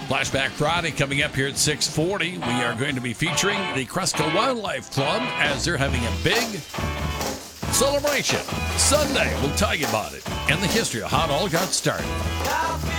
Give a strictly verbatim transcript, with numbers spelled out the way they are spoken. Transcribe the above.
Flashback Friday coming up here at six forty. We are going to be featuring the Cresco Wildlife Club as they're having a big celebration. Sunday, we'll tell you about it and the history of how it all got started.